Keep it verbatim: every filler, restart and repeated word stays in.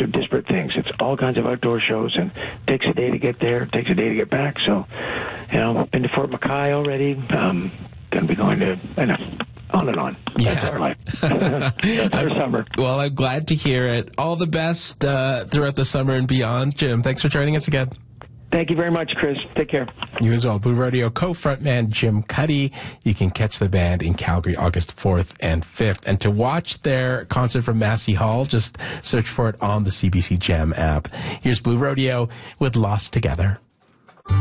of disparate things. It's all kinds of outdoor shows, and it takes a day to get there, it takes a day to get back. So, you know, been to Fort McKay already. Um, going to be going to, you know, on and on. Yeah. That's our life. That's our summer. Well, I'm glad to hear it. All the best uh, throughout the summer and beyond. Jim, thanks for joining us again. Thank you very much, Chris. Take care. You as well. Blue Rodeo co-frontman Jim Cuddy. You can catch the band in Calgary August fourth and fifth. And to watch their concert from Massey Hall, just search for it on the C B C Gem app. Here's Blue Rodeo with Lost Together.